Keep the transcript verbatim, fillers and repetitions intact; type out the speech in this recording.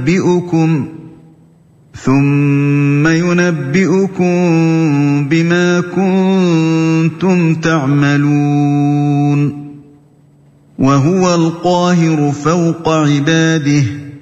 ينبئكم ثم ينبئكم بما كنتم تعملون وهو القاهر فوق عباده